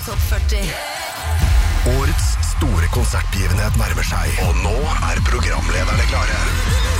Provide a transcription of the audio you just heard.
Topp 40. Årets store konsertbegivenhet nærmer seg, og nå programlederne klare.